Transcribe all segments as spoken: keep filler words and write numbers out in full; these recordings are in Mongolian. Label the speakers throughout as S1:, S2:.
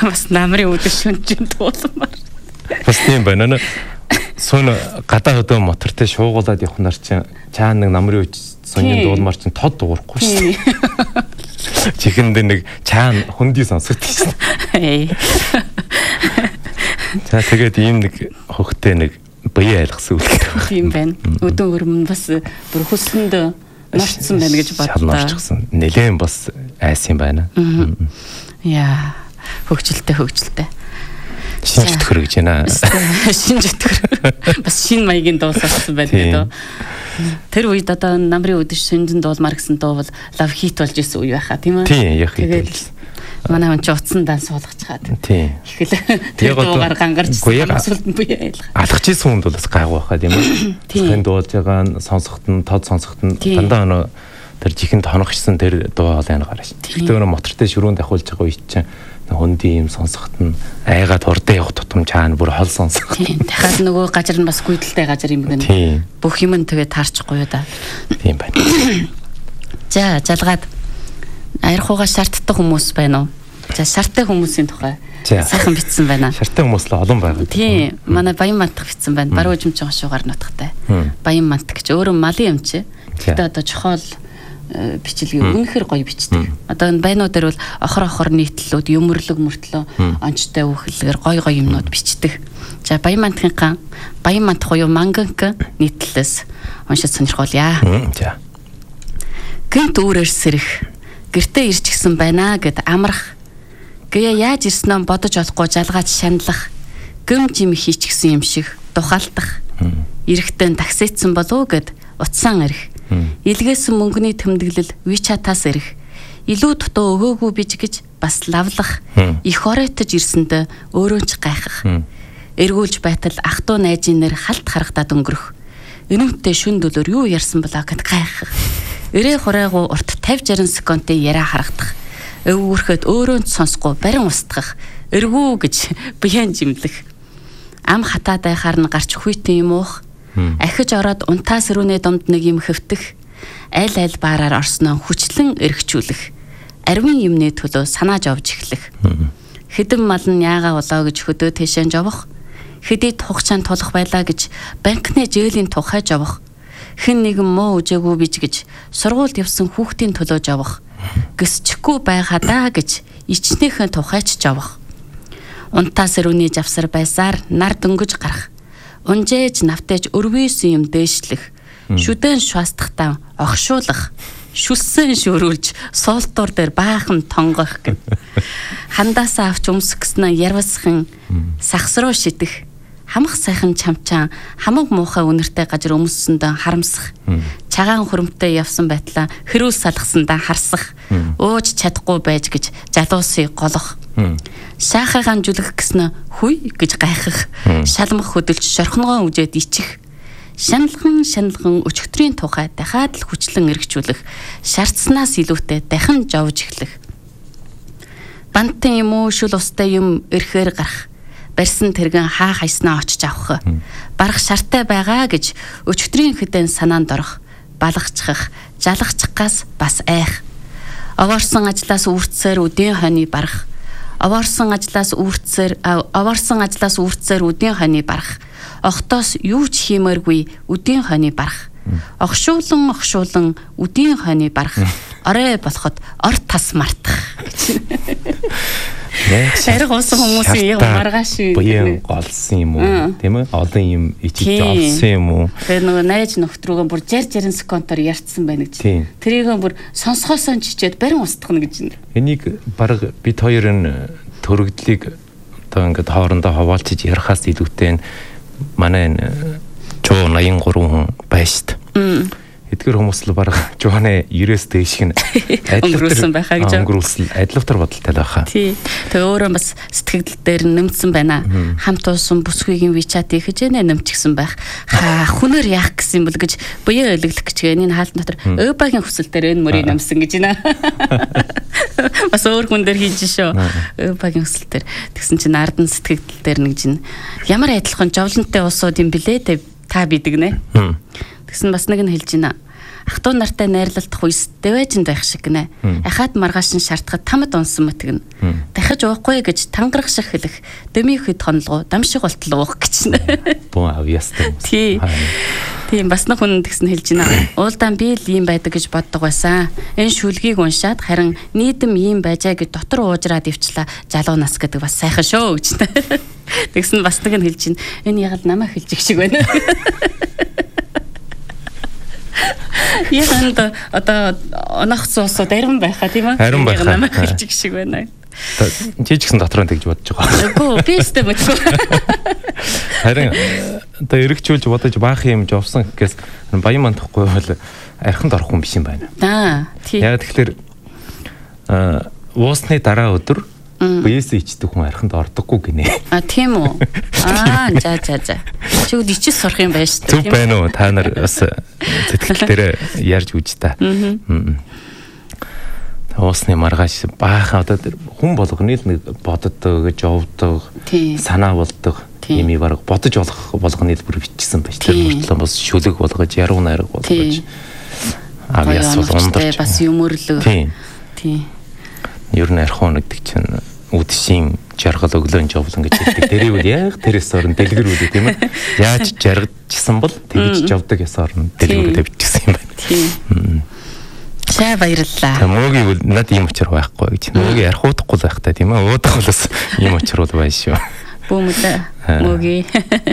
S1: Бас намрын өдөр шүнжин дуулмаар.
S2: Бас тийм байна. Сүүн гадаа хөдөө мотортой шуугуулад явахнаар чинь чаа нэг намрын үуч сонин дуулмаар чинь тод дуурахгүй шүү дээ. Чихэнд нэг чаа хүндий сонсогдчих шин. За тэгээд ийм нэг хөхтэй нэг бие айлгсан үлгэр байна.
S1: Тийм байна. Өдөө өрмөн бас бүр хүслэнд норцсон байна гэж бодлоо.
S2: Норчсон. Нэлээд бас айс юм байна.
S1: Яа, хөгжилтэй хөгжилтэй.
S2: Шинж өтгөр гэж байна.
S1: Шинж өтгөр. Бас шин маягийн дууссан байна гэдэг. Тэр үед одоо намрын өдөр шинжэн дуулмаар гэсэн дуу бол лав хит болж исэн үе байхаа тийм ээ.
S2: Тийм, яг хит.
S1: Манай хүн ч утсан дан суулгаж чаад.
S2: Тийм.
S1: Тэр дуугаар гангарч сонсолт нь буюу айлга.
S2: Алхаж исэн хүнд бол бас гайгүй байхаа тийм ээ. Тийм. Дуулж байгаа сонсоход нь тод сонсоход нь дандаа өнөө тэр жихэнд хоногчсон тэр дуу хоолойн гараш. Тэгэхээр өнөө мотортой ширүүнд ахуулж байгаа үед чинь хүндий юм сонсоход нь айгаад урдаа явах тутам чаана бүр хол сонсох.
S1: Тийм. Дахиад нөгөө газар нь бас гүйдэлтэй газар юм гэнэ. Бүх юм нь тэгээ таарчихгүй юу да.
S2: Тийм байна.
S1: За, жалгаад аярхуугаа шаарддаг хүмүүс байна уу? За, шаардтай хүмүүсийн тухай сайхан бичсэн байна.
S2: Шаардтай хүмүүс л олон байгаа.
S1: Тийм. Манай Баян мантах бичсэн байна. Баруун жимжин хошуугаар нутгатай. Баян мантах гэж өөрөө малын юм чи. Гэтэ одоо чохол бичлэгийг үнэхээр гоё бичдэг. Одоо энэ байнуудаар бол охор охор нийтлэлүүд, юмрлэг мөртлөө онцтой үхэлгээр гоё гоё юмнууд бичдэг. За Баян мантахын ган Баян мантах уу манганк нийтлэлээс уншиж сонирхуулъя.
S2: За.
S1: Гэнт үүрээр сэрэх гэртээ ирж гисэн байна гэд амрах. Гээ яаж ирснөө бодож олохгүй жалгаач шаналах. Гүм жим хийчихсэн юм шиг тухаалтах. Ирэхтэн таксицсан болов гэд утсан ирэх. Илгээсэн мөнгөний тэмдэглэл WeChat-аас ирэх. Илүү дутуу өгөөгүй бич гэж бас лавлах. Их оройтож ирсэндээ өөрөө ч гайхах. Эргүүлж байтал ах トゥ найзын нэр халт харагдаад өнгөрөх. Өнөөтэй шүн дөлөөр юу ярьсан болоо гэд гайхах. Өрөө хурайгуу урт пятьдесят шесть секундын яриа харагдах. Өвгөрөхөд өөрөө ч сонсохгүй барин устгах. Эргүү гэж биян жимлэх. Ам хатаатай харна гарч хүйтэн юм уух. Ахиж ороод унтаас рүүнээ домд нэг юм хөвтөх. Аль аль баараар орсноо хүчлэн эргчүүлэх. Арвин юмны төлөө санааж овж эхлэх. Хэдэн мал нь яага болоо гэж хөдөө тэшэн жовох. Хэдий тухчаан тулах байлаа гэж банкны жээлийн тухай жовох. Хэн нэгэн муу үжээгүй бич гэж сургуульд явсан хүүхдийн төлөө жовох. Гисчихгүй байгаадаа гэж ичнийхэн тухайч жовох. Унтаас рүүний завсар байсаар нар дөнгөж гарах. Унжээж навтаж өрвөөсөн юм дээшлэх. Шүдэн швастахтаа огшуулах. Шүлсэн шөрүүлж суултуур дээр баахан тонгох гэн. Хандаасаа авч өмсгснээ ярвасхан сахсруу шидэх. Хамах сайхан чамчаан хамаг муухай үнэртэй газар өмссөндөө харамсах. Цагаан хөрөмтэй явсан байтлаа хэрүүл салгасандаа харсах. Ууж чадахгүй байж гэж залуусыг голох. Шаахагаан жүлгэх гэснэ хүй гэж гайхах. Шалмах хөдөлж шорхногоо үжээд ичих. Шаналхан шаналхан өчигдрийн тухай дахиад л хүчлэн эргчүүлэх. Шаардсанаас илүүтэй дахин жовж эхлэх. Бантан юм уу шүл устай юм эрхээр гарах. Барьсан тэргэн хаа хайснаа очиж авах. Барах шартай байгаа гэж өчигдрийн хэдэн санаанд орох. Балгацчих, жалгацчихгаас бас айх. Овоорсон ажлаас үрцээр үдийн хойны барах. Овоорсон ажлаас үрцээр овоорсон ажлаас үрцээр үдийн хойны барах. Охтоос юу ч хиймээргүй үдийн хойны барах. Огшуулан огшуулан үдийн хойны барах. Орой болоход ор тас мартах. Хэрэг уусан хүмүүсийн яг маргааш шүү.
S2: Буян голсон юм уу? Тийм ээ? Олон юм ичиж олсон юм уу?
S1: Тэгээ нөгөө найз нөхд рүүгээ бүр шестьдесят шесть секундаар ярьцсан байна гэж. Тэрийг бүр сонсгоосоо чичээд барин устгах нь гэж.
S2: Энийг баг бид хоёрын төрөгдлийг одоо ингээд хоорондоо хаваалцж ярихаас илүүтэй манай чуу наян гурван хүн байна шүү дээ. Эдгээр хүмүүс л баг жууны ерөөс дээш нь
S1: өнгөрүүлсэн байхаа гэж
S2: өнгөрүүлсэн адилтар бодолтой байхаа.
S1: Тий. Тэгээ өөрөө бас сэтгэл дээр нэмсэн байна. Хамт уусан бүсгүйгийн WeChat хийж нэ нэмчихсэн байх. Ха хүнээр яах гэсэн юм бол гэж буяа өлөглөх гэж энэ хаалт дотор өөбагийн хүсэл дээр энэ мөрийг нэмсэн гэж байна. Бас өөр хүн дээр хийж шүү. Өөбагийн хүсэл дээр. Тэгсэн чинь ардан сэтгэл дээр нэг жин ямар адилхан жовлонтой уусууд юм блэ та бидэг нэ. Тэгсэн бас нэг нь хэлж байна. ах トゥ нартай найрлалдах үе дэвэжинд байх шиг гинэ. Ахаад маргааш нь шаардахад тамад унсан мэтгэн. Дахиж уухгүй гэж тангарах шиг хэлэх. Дөмийн хэд хонлгоо дамшиг болтол уух гэж нэ.
S2: Боо авьяастай.
S1: Тий. Тийм бас нэг хүн тэгсэн хэлж байна. Уулдаан би л ийм байдаг гэж боддог байсан. Энэ шүлгийг уншаад харин нийтэм ийм байжаа гэж дотор уужраад ивчлаа. Залуу нас гэдэг бас сайхан шүү гэж. Тэгсэн бас нэг нь хэлж байна. Энэ яг л намайг хэлж их шиг байна. Яханд одоо онох суусуу дарин байхаа тийм ээ.
S2: Харин байхаа.
S1: Намайг хэлж их шиг байна.
S2: Чи ч гэсэн дотроо тэгж бодож байгаа.
S1: Үгүй би өстэй бодсон.
S2: Харин одоо эргчүүлж бодож баах юм жовсон гэхээс баян мандахгүй бол архинд орох хүн биш юм байна.
S1: Аа тий.
S2: Яг тэгэхээр уусны дараа өдөр биеэс ичдэг хүн архинд ордоггүй гинэ.
S1: А тийм үү. Аа за за за. Чигд ичиж сурах юм байна шүү дээ.
S2: Зүг байна уу? Та нар бас сэтгэл дээр ярьж үз та. Уусны маргааш баахан одоо хүн болгоны л нэг боддог, гэж явдаг, санаа болдог юм баг бодож болох болгоны л бүр бичсэн байж. Тэр мөртлөө бас шүлэг болгож, яруу найраг болгож. Авьяас бол ундарч
S1: бас юмөрлөө.
S2: Тийм.
S1: Тийм.
S2: Ер нь архуу нэгдэг чинь үдшийн жаргал өглөөн жовлон гэж хэлдэг. Тэрийг үл яг тэрээс орон дэлгэрүүлээ тийм ээ. Яаж жаргажсан бол тэгж жовдөг ясаар орон дэлгэрүүлээ бичсэн юм байна. Тийм.
S1: Шаа баярлалаа.
S2: Мөөгийн бол над ийм очир байхгүй гэж. Мөөгийн архуудахгүй байхтай тийм ээ. Уудах болос ийм очир бол байна шүү.
S1: Бүүмэлээ. Мөөгийн.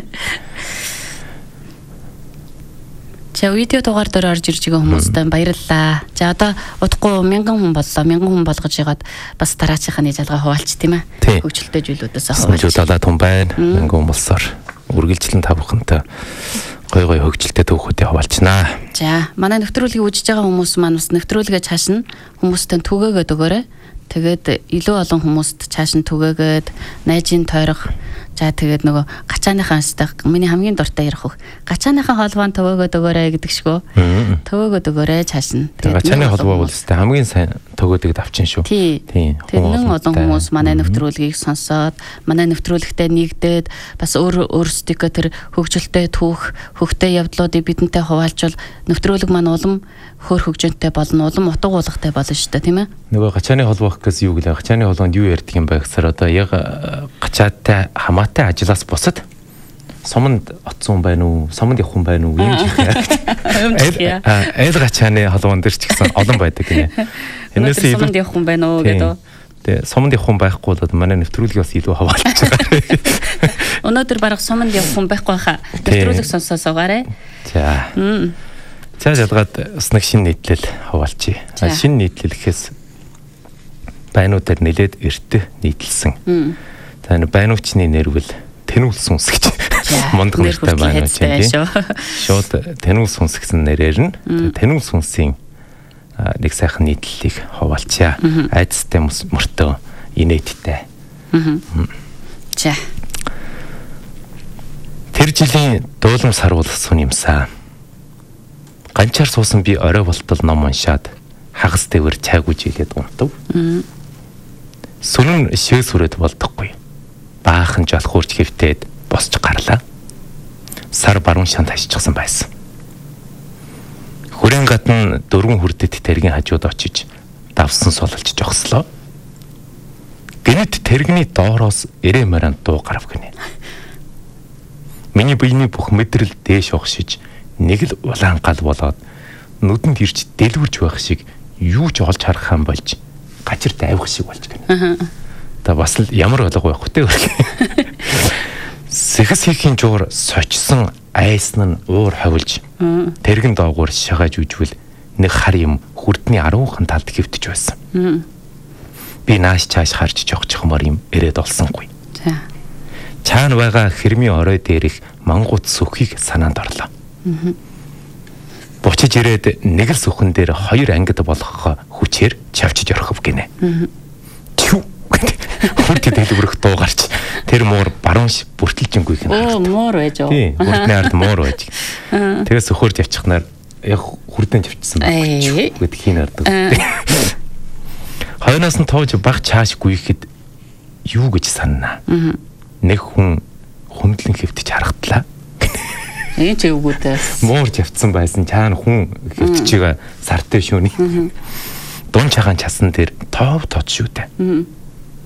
S1: За видео дугаар дээр орж ирж байгаа хүмүүстээ баярлалаа. За одоо удахгүй мянган хүн боллоо. Мянган хүн болгож ягаад бас дараачихны жалгаа хуваалч тийм ээ. Хөгжилтэй зүйлүүдээс хуваалч.
S2: Хөгжилтэй хүн байна. Мянган хүн болсоор үргэлжлэн та бүхэнтэй гой гой хөгжилтэй түүхүүдээ хуваалцнаа.
S1: За манай нэвтрүүлгийг үзэж байгаа хүмүүс маань бас нэвтрүүлгээ цааш нь хүмүүстээ түгээгээд өгөөрэй. Тэгээд илүү олон хүмүүст цааш нь түгээгээд найжийн тойрох. За тэгээд нөгөө гачааныхаа стаг миний хамгийн дуртай ярих хөх. Гачааныхаа холбоон төгөөгөөд өгөөрэй гэдэг шгөө. Төгөөгөөд өгөөрэй цааш нь.
S2: Гачааны холбоо бол өстэй хамгийн сайн төгөөдөг давчин шүү.
S1: Тийм. Тэрнэн олон хүмүүс манай нэвтрүүлгийг сонсоод манай нэвтрүүлэгтээ нэгдээд бас өөр өөрсдийнхөө тэр хөгжилтэй түүх, хөгтэй явдлуудыг бидэнтэй хуваалцвал нэвтрүүлэг маань улам хөөр хөгжөнтэй болно, улам утга уулгатай болно шүү дээ, тийм ээ.
S2: Нөгөө гачааны холбоо гэхээс юу гэлээ? Гачааны холбоонд юу ярьдаг юм бэ гэхээр одоо яг гачаатай хамаатай ажлаас бусад суманд оцсон байна уу? Суманд явах хүн байна уу? Ийм жих яа. Айл гачааны холбоон дээр ч гэсэн олон байдаг гинэ.
S1: Энэс суманд явах хүн байна уу гэдэг.
S2: Тэгээ суманд явах хүн байхгүй бол манай нэвтрүүлгийг бас илүү хаваалж байгаа.
S1: Өнөөдөр бараг суманд явах хүн байхгүй хаа. Нэвтрүүлэг сонсоо суугаарай.
S2: За. За жалгаад бас нэг шинэ нийтлэл хаваалчи. Шинэ нийтлэл гэхээс байнуудаар нэлээд эртэ нийтлсэн. За энэ байнуучны нэрвэл Тэнүүлс сүнс гэж мундаг нэртэй байнууч юм тийм. Шууд Тэнүүлс сүнс гэсэн нэрээр нь Тэнүүлс сүнсийн нэг сайхан нийтлэлийг хаваалчаа. Айдастай мөртөө инээдтэй.
S1: За.
S2: Тэр жилийн дуулам сар болсон юмсаа. Ганчаар суусан би орой болтол ном уншаад хагас дэвэр цайг үжийлээд унтав. Сүрэн шээ сүрээд болдохгүй. Баахан жолхуурч хэвтээд босч гарлаа. Сар баруун шанд хашчихсан байсан. Хүрэн гадна дөрвөн хүрдэт тэргийн хажууд очиж давсан сулалж жогслоо. Гэнэт тэрэгний доороос эрэ маран дуу гарав гинэ. Миний биений бүх мэдрэл дээш огшиж нэг л улаан гал болоод нүдэнд ирж дэлгүрж байх шиг юу ч олж харах юм болж гачирт авих шиг болж гэнэ. Та бас л ямар болго байх вэ те. Сэхэс хийхийн жуур сочсон айсан нь уур хавилж тэрэгэн доогуур шагааж үжвэл нэг хар юм хүрдний аруухан талд хэвтэж байсан. Би нааш чааш харж жогчхмаар юм ирээд олсонгүй. Чаана байгаа хэрмийн орой дээрх мангууд сүхийг санаанд орлоо. Бочиж ирээд нэг л сүхэн дээр хоёр ангид болгох хүчээр чавчиж орхов гинэ. Түү хүртэ дэлгүрэх дуу гарч тэр муур баруун бүртэлжингүйх нь.
S1: Оо муур байж оо.
S2: Тийм, хүртний ард муур байж. Тэгээс сөхөрж явчихнаар яг хүрдэн чавчсан байх гэдэг хин ард. Хойноос нь тоож баг чааш гүйхэд юу гэж санана. Нэг хүн хүндлэн хэвтэж харагдлаа.
S1: Энд ч үгүйтэй.
S2: Муурж явцсан байсан чаана хүн хөвчөөгөө сартай шөөний. Дун чагаан часан дээр тоов тод шүү дээ.